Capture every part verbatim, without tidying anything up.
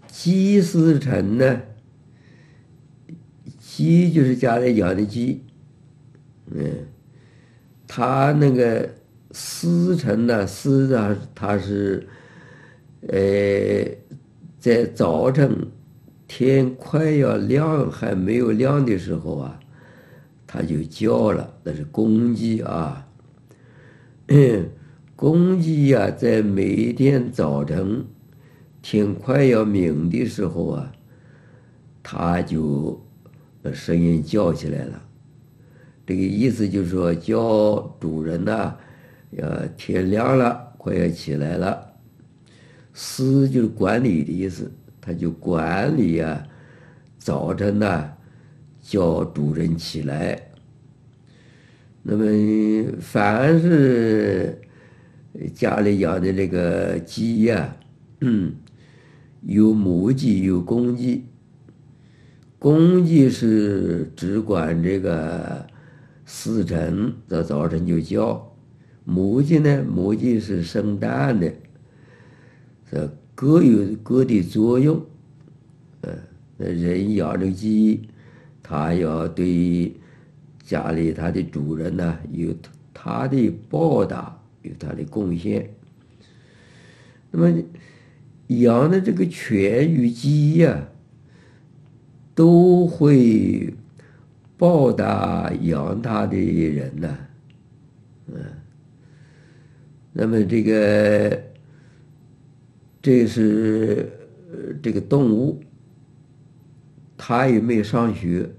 鸡司晨呢，鸡就是家里养的鸡，嗯，它那个司晨呢，司啊，它是呃，在早晨天快要亮还没有亮的时候啊，它就叫了，那是公鸡啊。公鸡呀、在每天早晨天快要明的时候啊，它就呃声音叫起来了。这个意思就是说，叫主人呐、要天亮了，快要起来了。司就是管理的意思，它就管理呀、早晨呐、叫主人起来。那么，凡是家里养的这个鸡呀、嗯，有母鸡有公鸡。公鸡是只管这个司晨，到早晨就叫；母鸡呢，母鸡是生蛋的，这各有各的作用。嗯，那人养这个鸡，他要对家里他的主人呢有他的报答，有他的贡献。那么养的这个犬与鸡呀、都会报答养它的人呐、那么这个这是呃这个动物，它也没上学，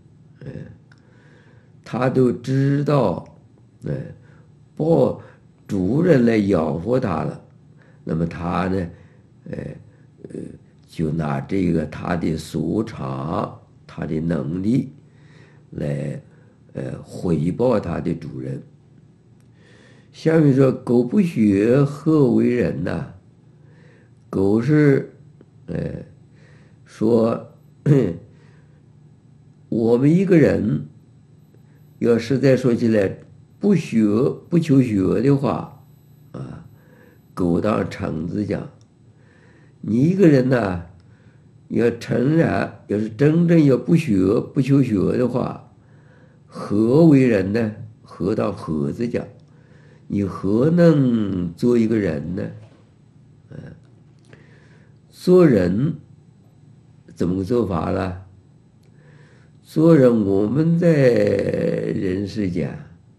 它都知道，哎，报主人来养活它了，那么它呢，呃呃，就拿这个它的所长、它的能力来呃回报它的主人。下面说，狗不学，何为人呐？狗是，呃，说我们一个人要实在说起来，不学不求学的话，啊，狗当橙子讲。你一个人呢，要诚然，要是真正要不学不求学的话，何为人呢？何当何字讲？你何能做一个人呢？做人怎么个做法呢？做人，我们在人世间，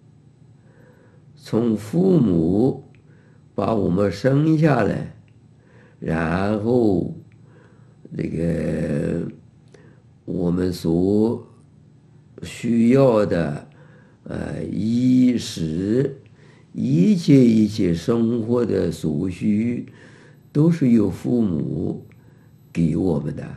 从父母把我们生下来，然后这个我们所需要的呃衣食，一切一切生活的所需，都是由父母给我们的。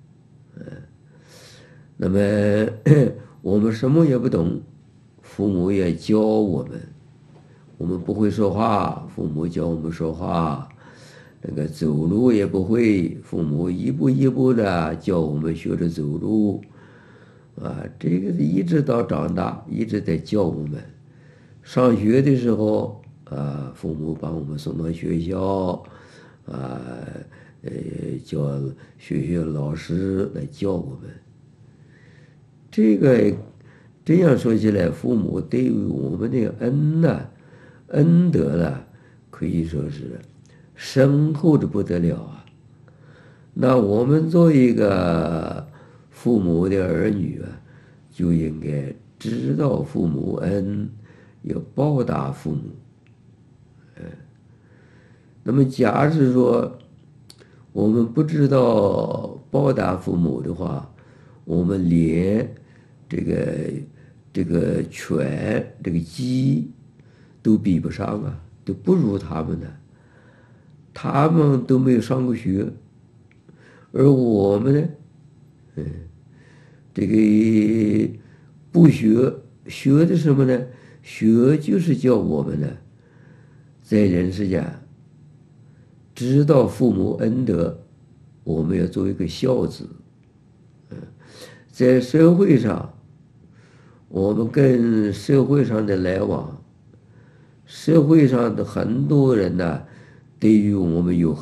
那么我们什么也不懂，父母也教我们。我们不会说话，父母教我们说话；那个走路也不会，父母一步一步的教我们学着走路。啊，这个一直到长大，一直在教我们。上学的时候，啊，父母把我们送到学校，啊，呃，叫学校老师来教我们。这个这样说起来，父母对于我们的恩呐、恩德了，可以说是深厚的不得了啊。那我们作为一个父母的儿女啊，就应该知道父母恩，要报答父母。那么，假使说我们不知道报答父母的话，我们连这个这个犬、这个鸡都比不上啊，都不如他们呢。他们都没有上过学，而我们呢，嗯，这个不学，学的什么呢？学就是叫我们呢，在人世间知道父母恩德，我们要做一个孝子。在社会上，我们跟社会上的来往，社会上的很多人呢，对于我们有